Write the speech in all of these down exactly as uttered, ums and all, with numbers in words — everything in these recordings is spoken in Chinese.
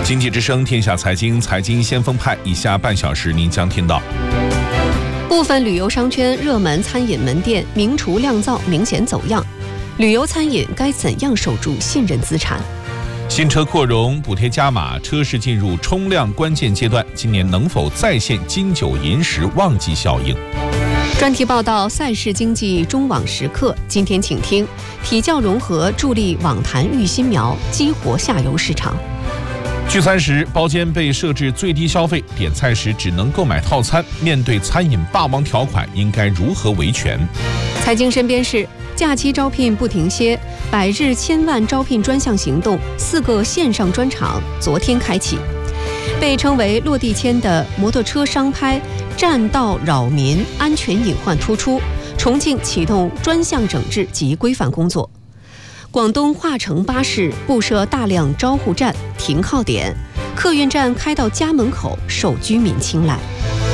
经济之声天下财经财经先锋派，以下半小时您将听到： 部分旅游商圈热门餐饮门店名厨酿造明显走样，旅游餐饮该怎样守住信任资产？ 新车扩容，补贴加码，车市进入冲量关键阶段，今年能否再现金九银十旺季效应？ 专题报道赛事经济中网时刻，今天请听体教融合助力网坛育新苗，激活下游市场。 聚餐时包间被设置最低消费，点菜时只能购买套餐，面对餐饮霸王条款，应该如何维权？ 财经身边事，假期招聘不停歇，百日千万招聘专项行动四个线上专场昨天开启。被称为落地签的摩托车商拍占道扰民，安全隐患突出，重庆启动专项整治及规范工作。广东化成巴士布设大量招呼站停靠点，客运站开到家门口，受居民青睐。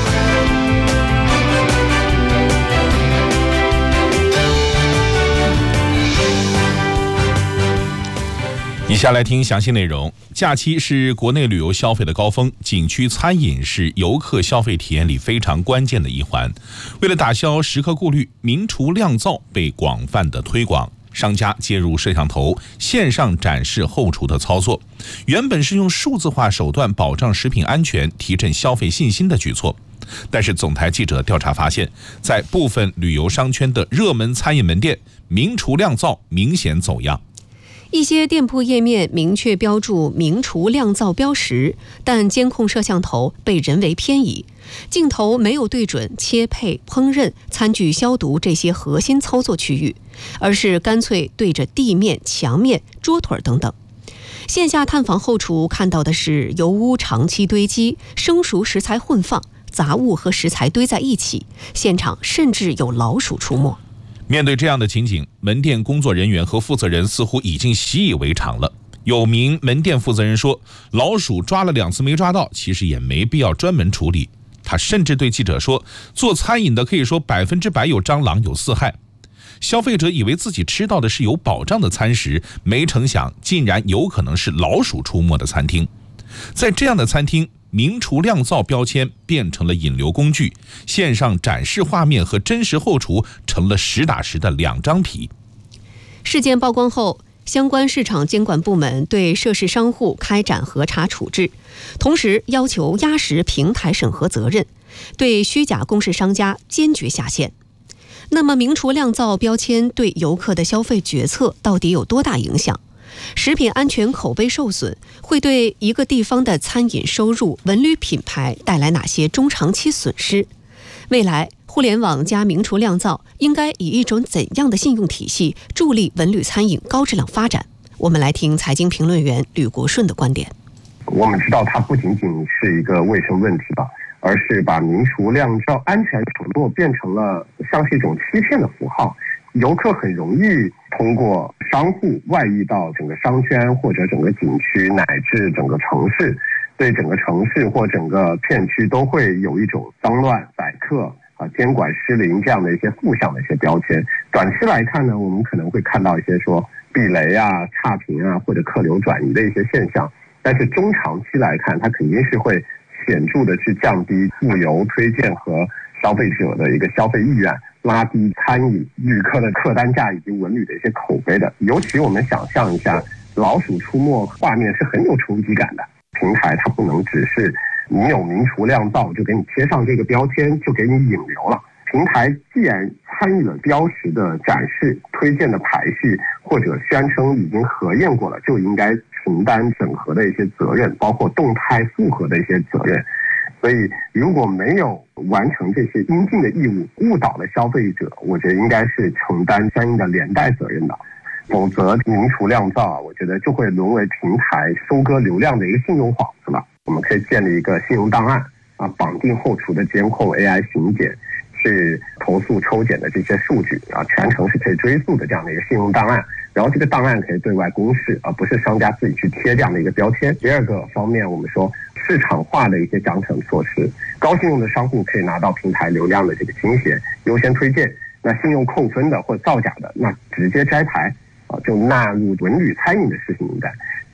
以下来听详细内容。假期是国内旅游消费的高峰，景区餐饮是游客消费体验里非常关键的一环。为了打消食客顾虑，名厨酿造被广泛的推广。商家接入摄像头线上展示后厨的操作，原本是用数字化手段保障食品安全、提振消费信心的举措。但是总台记者调查发现，在部分旅游商圈的热门餐饮门店，名厨酿造明显走样。 一些店铺页面明确标注名厨酿造标识，但监控摄像头被人为偏移，镜头没有对准切配、烹饪、餐具消毒这些核心操作区域，而是干脆对着地面、墙面、桌腿等等。线下探访后厨看到的是油污长期堆积，生熟食材混放，杂物和食材堆在一起，现场甚至有老鼠出没。 面对这样的情景，门店工作人员和负责人似乎已经习以为常了。有名门店负责人说，老鼠抓了两次没抓到，其实也没必要专门处理。他甚至对记者说，做餐饮的可以说百分之百有蟑螂有四害。消费者以为自己吃到的是有保障的餐食，没成想竟然有可能是老鼠出没的餐厅。在这样的餐厅，名厨酿造标签变成了引流工具，线上展示画面和真实后厨成了实打实的两张皮。 事件曝光后，相关市场监管部门对涉事商户开展核查处置，同时要求压实平台审核责任，对虚假公示商家坚决下线。那么名厨酿造标签对游客的消费决策到底有多大影响？食品安全口碑受损会对一个地方的餐饮收入、文旅品牌带来哪些中长期损失？未来互联网加名厨酿造应该以一种怎样的信用体系助力文旅餐饮高质量发展？我们来听财经评论员吕国顺的观点。 我们知道它不仅仅是一个卫生问题吧，而是把名厨酿造安全承诺变成了像是一种欺骗的符号。游客很容易通过商户外溢到整个商圈或者整个景区乃至整个城市，对整个城市或整个片区都会有一种脏乱宰客啊、监管失灵这样的一些负向的一些标签。短期来看呢，我们可能会看到一些说避雷啊、差评啊或者客流转移的一些现象，但是中长期来看，它肯定是会显著的去降低物流推荐和消费者的一个消费意愿，拉低餐饮旅客的客单价以及文旅的一些口碑的。尤其我们想象一下，老鼠出没画面是很有冲击感的。平台它不能只是你有名厨酿造就给你贴上这个标签就给你引流了。平台既然参与了标识的展示、推荐的排序，或者宣称已经核验过了，就应该承担整合的一些责任，包括动态复核的一些责任。所以如果没有完成这些应尽的义务，误导了消费者，我觉得应该是承担相应的连带责任的。否则名厨酿造啊，我觉得就会沦为平台收割流量的一个信用幌子了。我们可以建立一个信用档案啊，绑定后厨的监控 A I 巡检，是投诉抽检的这些数据啊，全程是可以追溯的这样的一个信用档案。然后这个档案可以对外公示，而不是商家自己去贴这样的一个标签。第二个方面，我们说市场化的一些奖惩措施，高信用的商户可以拿到平台流量的这个倾斜优先推荐，那信用扣分的或造假的，那直接摘牌啊，就纳入文旅餐饮的试行名单。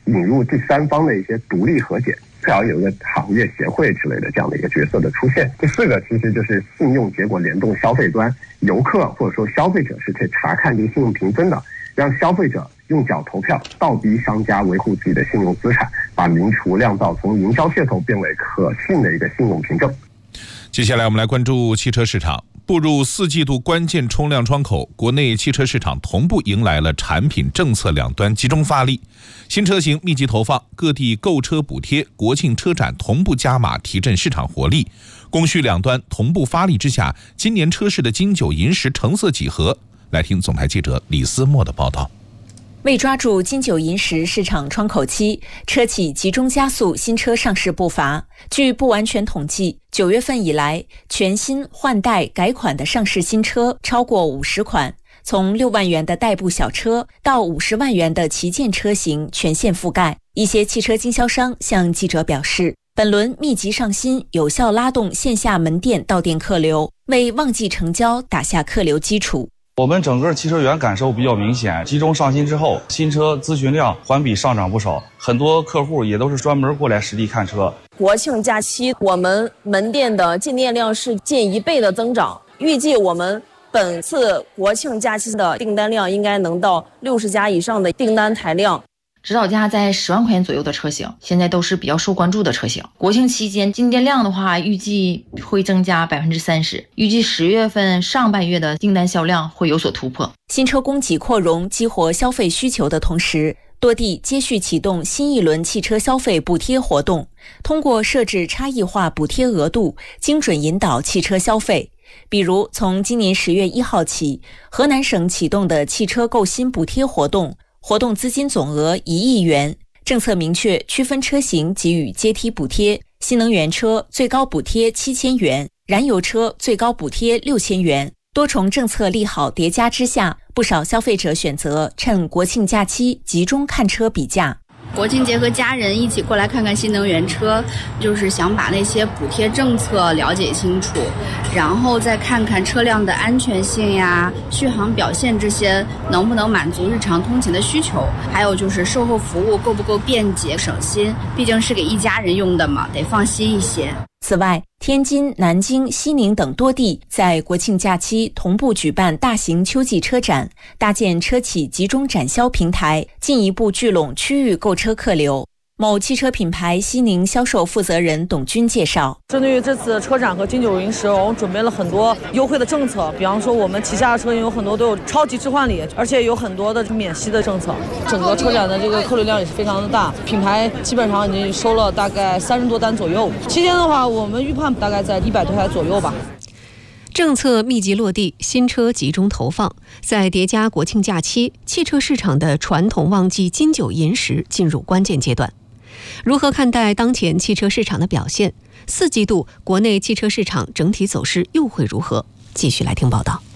引入第三方的一些独立核检，最好有一个行业协会之类的这样的一个角色的出现。第四个其实就是信用结果联动消费端，游客或者说消费者是可以查看这个信用评分的，让消费者用脚投票，倒逼商家维护自己的信用资产，把名厨酿造从营销噱头变为可信的一个信用凭证。 接下来我们来关注汽车市场。步入四季度关键冲量窗口，国内汽车市场同步迎来了产品政策两端集中发力，新车型密集投放，各地购车补贴、国庆车展同步加码提振市场活力。供需两端同步发力之下，今年车市的金九银十成色几何？来听总台记者李思墨的报道。 为抓住金九银十市场窗口期，车企集中加速新车上市步伐。据不完全统计，九月份以来，全新换代改款的上市新车超过五十款，从六万元的代步小车到五十万元的旗舰车型全线覆盖。一些汽车经销商向记者表示，本轮密集上新有效拉动线下门店到店客流，为旺季成交打下客流基础。 我们整个汽车园感受比较明显，集中上新之后，新车咨询量环比上涨不少，很多客户也都是专门过来实地看车。 国庆假期，我们门店的进店量是近一倍的增长，预计我们本次国庆假期的订单量应该能到六十家以上的订单台量。 指导价在十万块钱左右的车型，现在都是比较受关注的车型。国庆期间进店量的话，预计会增加百分之三十，预计十月份上半月的订单销量会有所突破。 新车供给扩容，激活消费需求的同时，多地接续启动新一轮汽车消费补贴活动，通过设置差异化补贴额度，精准引导汽车消费。比如，从今年十月一号起，河南省启动的汽车购新补贴活动。活动资金总额一亿元，政策明确区分车型给予阶梯补贴，新能源车最高补贴七千元，燃油车最高补贴六千元。多重政策利好叠加之下，不少消费者选择趁国庆假期集中看车比价。 国庆节和家人一起过来看看新能源车，就是想把那些补贴政策了解清楚，然后再看看车辆的安全性呀、续航表现这些能不能满足日常通勤的需求，还有就是售后服务够不够便捷省心，毕竟是给一家人用的嘛，得放心一些。 此外，天津、南京、西宁等多地在国庆假期同步举办大型秋季车展，搭建车企集中展销平台，进一步聚拢区域购车客流。某汽车品牌西宁销售负责人董军介绍， 针对于这次车展和金九银十，我们准备了很多优惠的政策，比方说我们旗下的车型有很多都有超级置换礼，而且有很多的免息的政策。整个车展的这个客流量也是非常的大，品牌基本上已经收了大概三十多单左右。期间的话，我们预判大概在一百多台左右吧。 政策密集落地，新车集中投放，在叠加国庆假期，汽车市场的传统旺季金九银十进入关键阶段。如何看待当前汽车市场的表现？四季度国内汽车市场整体走势又会如何？继续来听报道。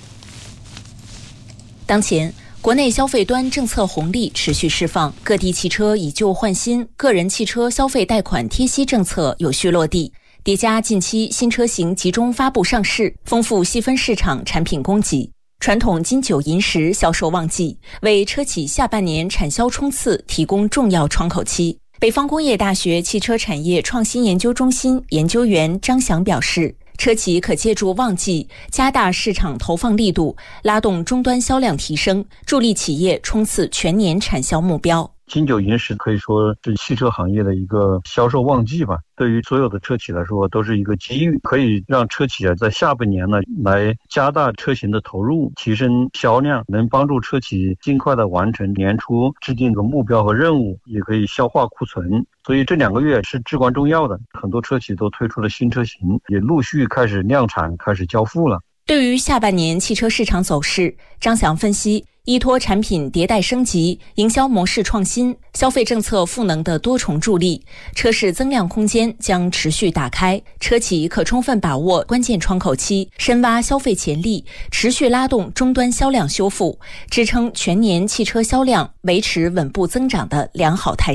当前国内消费端政策红利持续释放，各地汽车以旧换新，个人汽车消费贷款贴息政策有序落地，叠加近期新车型集中发布上市，丰富细分市场产品供给。传统金九银十销售旺季，为车企下半年产销冲刺提供重要窗口期。北方工业大学汽车产业创新研究中心研究员张翔表示，车企可借助旺季加大市场投放力度，拉动终端销量提升，助力企业冲刺全年产销目标。 金九银十可以说是汽车行业的一个销售旺季吧，对于所有的车企来说都是一个机遇，可以让车企啊在下半年呢来加大车型的投入，提升销量，能帮助车企尽快的完成年初制定的目标和任务，也可以消化库存。所以这两个月是至关重要的，很多车企都推出了新车型，也陆续开始量产，开始交付了。 对于下半年汽车市场走势，张翔分析，依托产品迭代升级、营销模式创新、消费政策赋能的多重助力，车市增量空间将持续打开，车企可充分把握关键窗口期，深挖消费潜力，持续拉动终端销量修复，支撑全年汽车销量维持稳步增长的良好态势。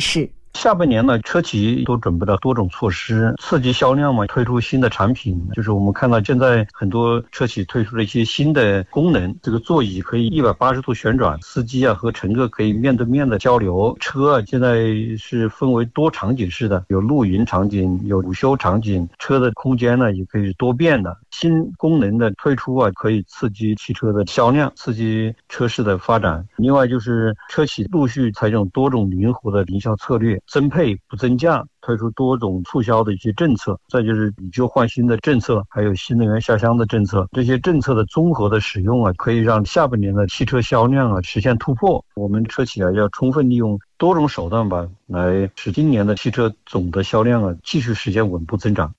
下半年呢，车企都准备了多种措施刺激销量嘛，推出新的产品。就是我们看到现在很多车企推出了一些新的功能，这个座椅可以一百八十度旋转，司机啊和乘客可以面对面的交流。车啊现在是分为多场景式的，有露营场景，有午休场景，车的空间呢也可以多变的。新功能的推出啊，可以刺激汽车的销量，刺激车市的发展。另外就是车企陆续采用多种灵活的营销策略，增配不增价，推出多种促销的一些政策，再就是以旧换新的政策，还有新能源下乡的政策。这些政策的综合的使用啊，可以让下半年的汽车销量啊实现突破。我们车企啊要充分利用多种手段吧，来使今年的汽车总的销量啊继续实现稳步增长。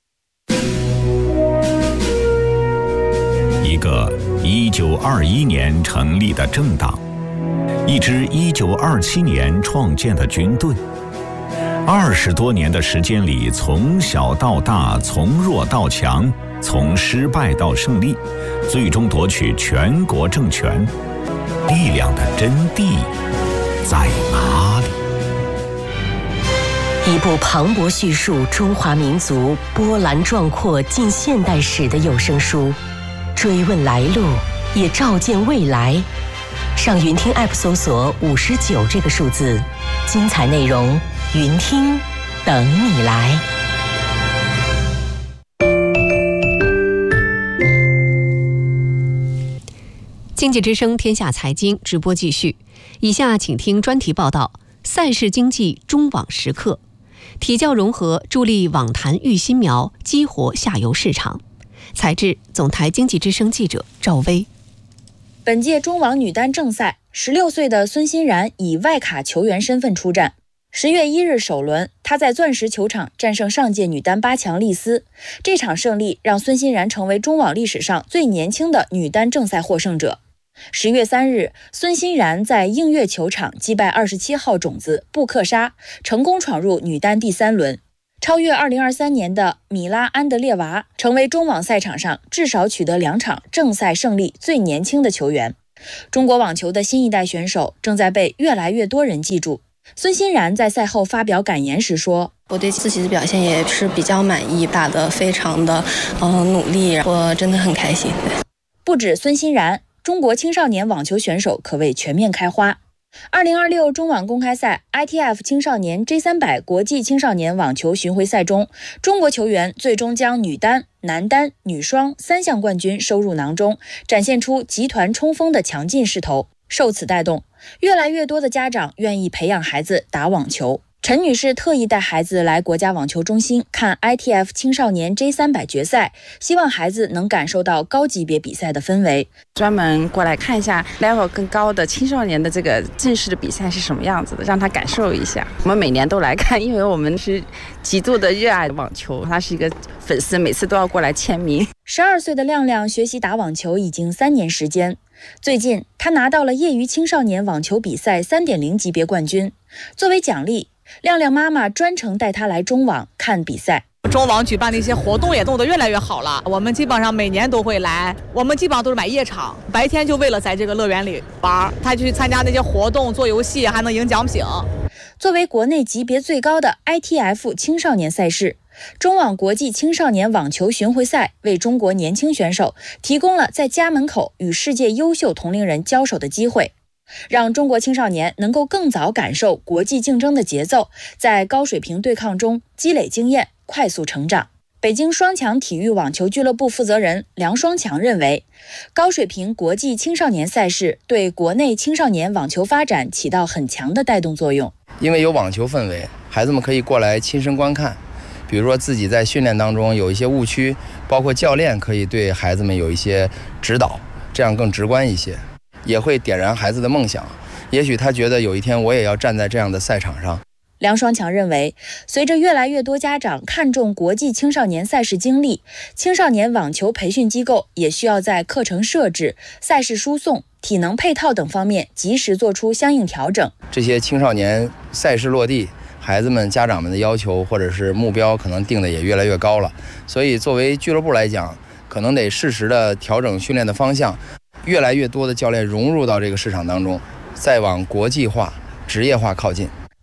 一个一九二一年成立的政党，一支一九二七年创建的军队，二十多年的时间里，从小到大，从弱到强，从失败到胜利，最终夺取全国政权。力量的真谛在哪里？ 一部磅礴叙述中华民族波澜壮阔近现代史的有声书，追问来路，也照见未来。上云听 App 搜索五十九这个数字，精彩内容云听等你来。 经济之声天下财经直播继续，以下请听专题报道：赛事经济中网时刻，体教融合助力网坛育新苗，激活下游市场。采制总台经济之声记者赵薇。 本届中网女单正赛，十六岁的孙欣然以外卡球员身份出战。十月一日首轮，她在钻石球场战胜上届女单八强丽丝。这场胜利让孙欣然成为中网历史上最年轻的女单正赛获胜者。十月三日，孙欣然在映月球场击败二十七号种子布克沙，成功闯入女单第三轮，超越二零二三年的米拉安德烈娃，成为中网赛场上至少取得两场正赛胜利最年轻的球员。中国网球的新一代选手正在被越来越多人记住。孙欣然在赛后发表感言时说：“ 我对自己的表现也是比较满意，打得非常的嗯、呃、努力，我真的很开心。” 不止孙欣然，中国青少年网球选手可谓全面开花。二零二六中网公开赛 I T F 青少年 J 三百 国际青少年网球巡回赛中，中国球员最终将女单、男单、女双三项冠军收入囊中，展现出集团冲锋的强劲势头。受此带动，越来越多的家长愿意培养孩子打网球。陈女士特意带孩子来国家网球中心看 I T F 青少年 J 三百 决赛，希望孩子能感受到高级别比赛的氛围。 专门过来看一下 level 更高的青少年的这个正式的比赛是什么样子的，让他感受一下。我们每年都来看，因为我们是极度的热爱网球，他是一个粉丝，每次都要过来签名。 十二岁的亮亮学习打网球已经三年时间，最近他拿到了业余青少年网球比赛 三点零 级别冠军。作为奖励，亮亮妈妈专程带他来中网看比赛。 中网举办的一些活动也弄得越来越好了，我们基本上每年都会来，我们基本上都是买夜场，白天就为了在这个乐园里玩，他去参加那些活动做游戏还能赢奖品。 作为国内级别最高的 I T F 青少年赛事，中网国际青少年网球巡回赛为中国年轻选手提供了在家门口与世界优秀同龄人交手的机会，让中国青少年能够更早感受国际竞争的节奏，在高水平对抗中积累经验，快速成长。北京双强体育网球俱乐部负责人梁双强认为，高水平国际青少年赛事对国内青少年网球发展起到很强的带动作用。 因为有网球氛围，孩子们可以过来亲身观看，比如说自己在训练当中有一些误区，包括教练可以对孩子们有一些指导，这样更直观一些，也会点燃孩子的梦想。也许他觉得有一天我也要站在这样的赛场上。 梁双强认为，随着越来越多家长看重国际青少年赛事经历，青少年网球培训机构也需要在课程设置、赛事输送、体能配套等方面及时做出相应调整。 这些青少年赛事落地，孩子们家长们的要求或者是目标可能定的也越来越高了，所以作为俱乐部来讲，可能得适时的调整训练的方向，越来越多的教练融入到这个市场当中，再往国际化、职业化靠近。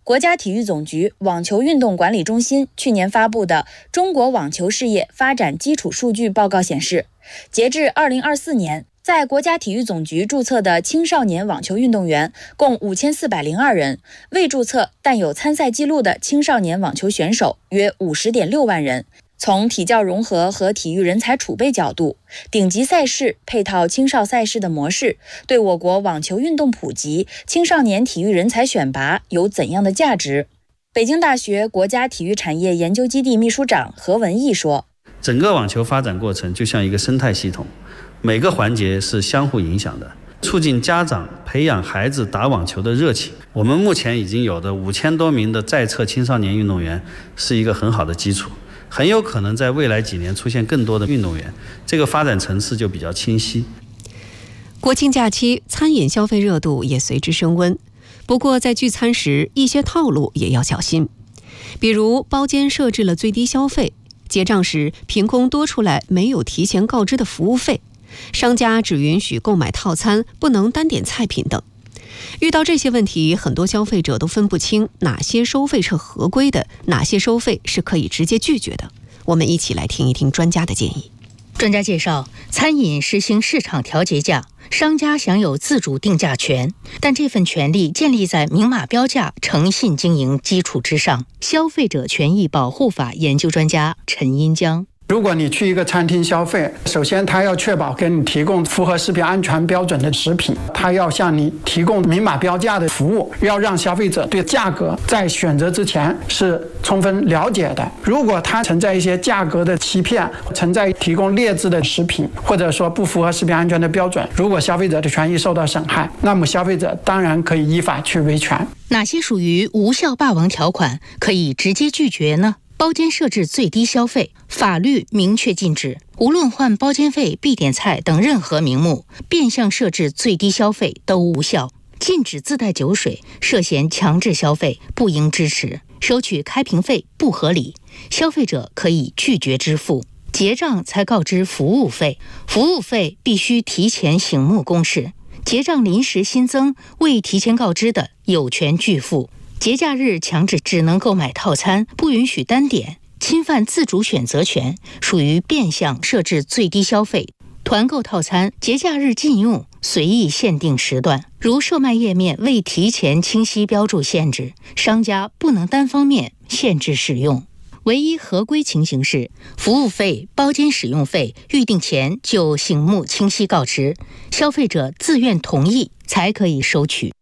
国家体育总局网球运动管理中心去年发布的《中国网球事业发展基础数据报告》显示，截至二零二四年，在国家体育总局注册的青少年网球运动员共五千四百零二人，未注册但有参赛记录的青少年网球选手约五十点六万人。从体教融合和体育人才储备角度，顶级赛事配套青少赛事的模式对我国网球运动普及、青少年体育人才选拔有怎样的价值？北京大学国家体育产业研究基地秘书长何文义说， 整个网球发展过程就像一个生态系统，每个环节是相互影响的，促进家长培养孩子打网球的热情。我们目前已经有的五千多名的在册青少年运动员是一个很好的基础，很有可能在未来几年出现更多的运动员，这个发展层次就比较清晰。 国庆假期，餐饮消费热度也随之升温。不过在聚餐时，一些套路也要小心，比如包间设置了最低消费，结账时凭空多出来没有提前告知的服务费，商家只允许购买套餐，不能单点菜品等。遇到这些问题，很多消费者都分不清哪些收费是合规的，哪些收费是可以直接拒绝的。我们一起来听一听专家的建议。 专家介绍，餐饮实行市场调节价，商家享有自主定价权，但这份权利建立在明码标价、诚信经营基础之上。消费者权益保护法研究专家陈英江。 如果你去一个餐厅消费，首先他要确保给你提供符合食品安全标准的食品，他要向你提供明码标价的服务，要让消费者对价格在选择之前是充分了解的。如果它存在一些价格的欺骗，存在提供劣质的食品，或者说不符合食品安全的标准，如果消费者的权益受到损害，那么消费者当然可以依法去维权。 哪些属于无效霸王条款，可以直接拒绝呢？包间设置最低消费，法律明确禁止，无论换包间费、必点菜等任何名目，变相设置最低消费都无效。禁止自带酒水，涉嫌强制消费，不应支持。收取开瓶费不合理，消费者可以拒绝支付。结账才告知服务费，服务费必须提前醒目公示。结账临时新增未提前告知的，有权拒付。节假日强制只能购买套餐，不允许单点，侵犯自主选择权，属于变相设置最低消费。团购套餐节假日禁用，随意限定时段，如售卖页面未提前清晰标注限制，商家不能单方面限制使用。唯一合规情形是，服务费、包间使用费预定前就醒目清晰告知，消费者自愿同意才可以收取。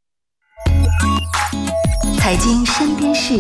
财经身边事，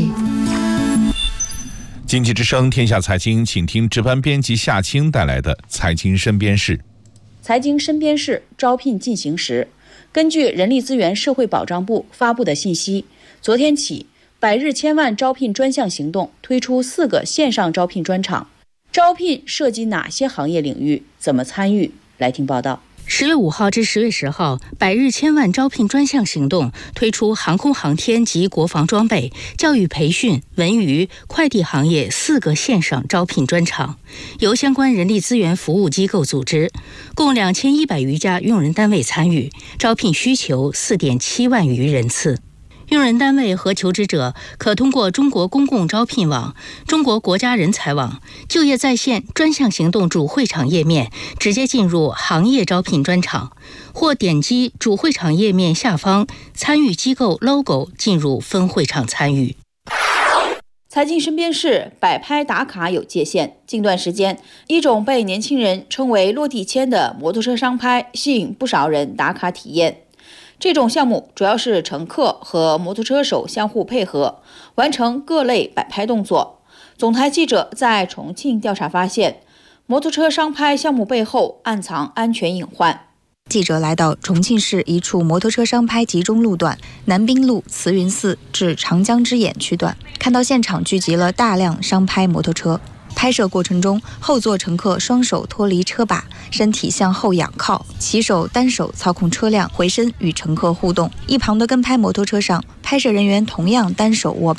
经济之声天下财经，请听值班编辑夏青带来的财经身边事。 财经身边事，招聘进行时，根据人力资源社会保障部发布的信息，昨天起，百日千万招聘专项行动推出四个线上招聘专场。招聘涉及哪些行业领域？怎么参与？来听报道。 十月五号至十月十号，百日千万招聘专项行动推出航空航天及国防装备、教育培训、文娱、快递行业四个线上招聘专场，由相关人力资源服务机构组织，共两千一百余家用人单位参与，招聘需求四点七万余人次。用人单位和求职者可通过中国公共招聘网、中国国家人才网、就业在线专项行动主会场页面直接进入行业招聘专场，或点击主会场页面下方参与机构 logo 进入分会场参与。 财经身边事，摆拍打卡有界限。近段时间，一种被年轻人称为落地签的摩托车商拍吸引不少人打卡体验。这种项目主要是乘客和摩托车手相互配合，完成各类摆拍动作。总台记者在重庆调查发现，摩托车商拍项目背后暗藏安全隐患。 记者来到重庆市一处摩托车商拍集中路段南滨路慈云寺至长江之眼区段，看到现场聚集了大量商拍摩托车。拍摄过程中，后座乘客双手脱离车把，身体向后仰靠，骑手单手操控车辆，回身与乘客互动。一旁的跟拍摩托车上，拍摄人员同样单手握把，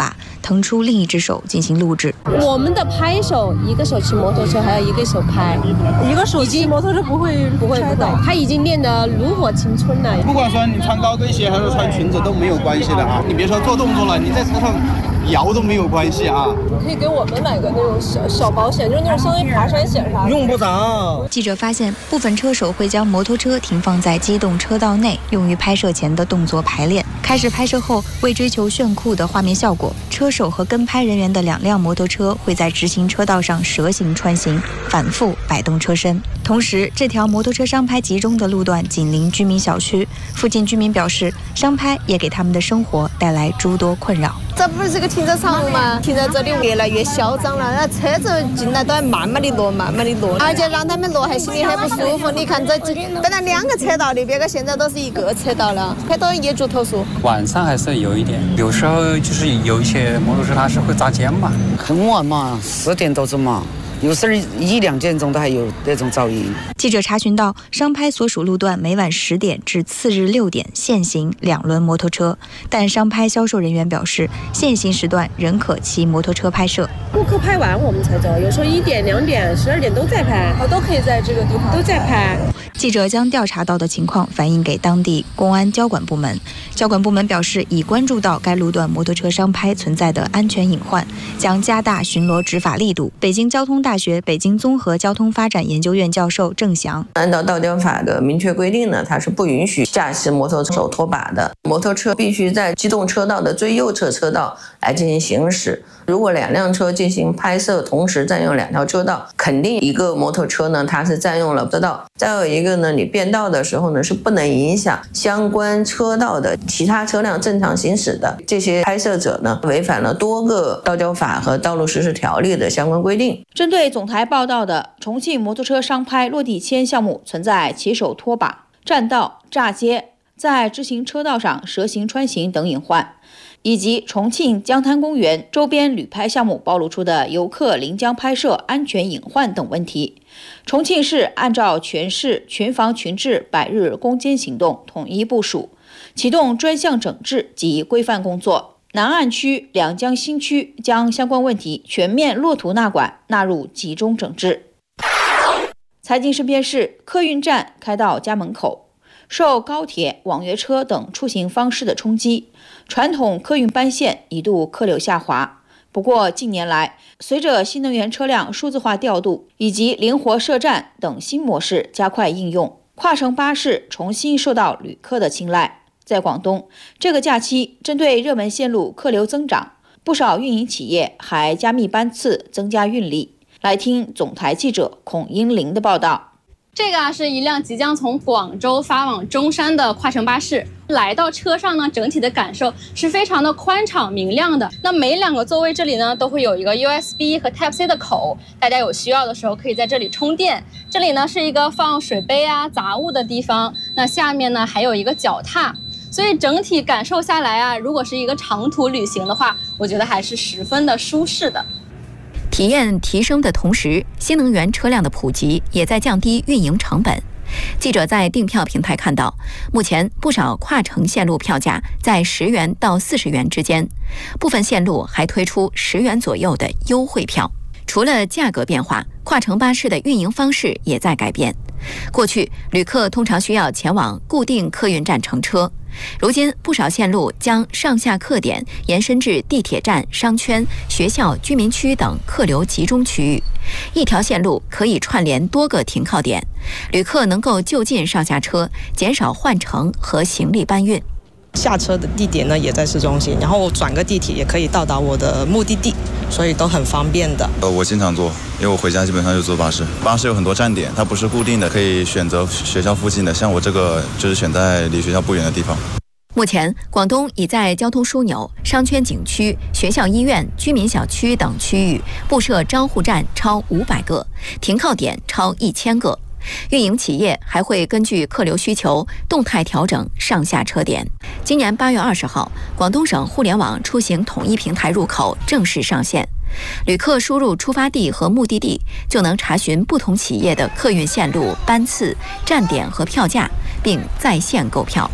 腾出另一只手进行录制。 我们的拍手，一个手骑摩托车，还有一个手拍， 一个手骑摩托车不会不会不会，他已经练得炉火青春了。 不管说你穿高跟鞋还是穿裙子都没有关系的啊！你别说做动作了，你在车上摇都没有关系啊！ 可以给我们买个那种小小保险，就是那种相当于爬山险啥的。 用不着。 记者发现，部分车手会将摩托车停放在机动车道内，用于拍摄前的动作排练。开始拍摄后，为追求炫酷的画面效果，车手和跟拍人员的两辆摩托车会在直行车道上蛇形穿行，反复摆动车身。同时，这条摩托车商拍集中的路段紧邻居民小区，附近居民表示，商拍也给他们的生活带来诸多困扰。 这不是个停车场吗？停在这里越来越嚣张了，那车子进来都要慢慢的挪，慢慢的挪，而且让他们挪还心里很不舒服。你看这本来两个车道的，别个现在都是一个车道了，很多业主投诉。 晚上还是有一点，有时候就是有一些摩托车它是会砸肩嘛， 很晚嘛，十点多钟嘛。有时候一两点钟都还有那种噪音。 记者查询到，商拍所属路段每晚十点至次日六点限行两轮摩托车，但商拍销售人员表示，限行时段仍可骑摩托车拍摄。 顾客拍完我们才走，有时候一点、两点、十二点都在拍，都可以在这个地方都在拍。 记者将调查到的情况反映给当地公安交管部门，交管部门表示已关注到该路段摩托车商拍存在的安全隐患，将加大巡逻执法力度。北京交通大学北京综合交通发展研究院教授郑翔， 按照道交法的明确规定呢，它是不允许驾驶摩托手拖把的，摩托车必须在机动车道的最右侧车道来进行行驶。如果两辆车进行拍摄，同时占用两条车道，肯定一个摩托车呢，它是占用了车道。再有一个呢，你变道的时候呢，是不能影响相关车道的其他车辆正常行驶的。这些拍摄者呢，违反了多个道交法和道路实施条例的相关规定。 针对总台报道的重庆摩托车商拍落地签项目存在骑手拖把、占道、炸街、在直行车道上蛇形穿行等隐患，以及重庆江滩公园周边旅拍项目暴露出的游客临江拍摄安全隐患等问题，重庆市按照全市群防群治百日攻坚行动统一部署，启动专项整治及规范工作。南岸区、两江新区将相关问题全面落土纳管，纳入集中整治。财经身边事，客运站开到家门口，受高铁、网约车等出行方式的冲击，传统客运班线一度客流下滑。不过近年来，随着新能源车辆数字化调度以及灵活设站等新模式加快应用，跨城巴士重新受到旅客的青睐。在广东，这个假期针对热门线路客流增长，不少运营企业还加密班次，增加运力。来听总台记者孔英玲的报道。 这个啊是一辆即将从广州发往中山的跨城巴士，来到车上呢，整体的感受是非常的宽敞明亮的。那每两个座位这里呢，都会有一个 U S B 和 Type C 的口，大家有需要的时候可以在这里充电。这里呢是一个放水杯啊、杂物的地方，那下面呢还有一个脚踏。所以整体感受下来啊，如果是一个长途旅行的话，我觉得还是十分的舒适的。 体验提升的同时，新能源车辆的普及也在降低运营成本。记者在订票平台看到，目前不少跨城线路票价在十元到四十元之间，部分线路还推出十元左右的优惠票。除了价格变化，跨城巴士的运营方式也在改变。过去，旅客通常需要前往固定客运站乘车，如今不少线路将上下客点延伸至地铁站、商圈、学校、居民区等客流集中区域。一条线路可以串联多个停靠点，旅客能够就近上下车，减少换乘和行李搬运。 下车的地点呢也在市中心，然后转个地铁也可以到达我的目的地，所以都很方便的。 呃，我经常坐，因为我回家基本上就坐巴士。巴士有很多站点，它不是固定的，可以选择学校附近的，像我这个就是选在离学校不远的地方。 目前，广东已在交通枢纽、商圈景区、学校医院、居民小区等区域布设招呼站超五百个，停靠点超一千个。运营企业还会根据客流需求动态调整上下车点。今年八月二十号，广东省互联网出行统一平台入口正式上线，旅客输入出发地和目的地，就能查询不同企业的客运线路、班次、站点和票价，并在线购票。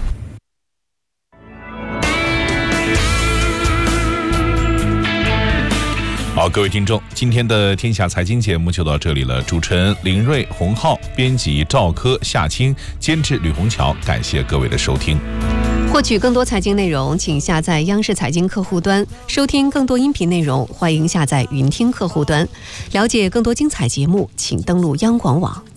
好，各位听众，今天的天下财经节目就到这里了。主持人林瑞、洪浩，编辑赵科、夏青，监制吕红桥，感谢各位的收听。 获取更多财经内容，请下载央视财经客户端，收听更多音频内容，欢迎下载云听客户端。了解更多精彩节目，请登录央广网。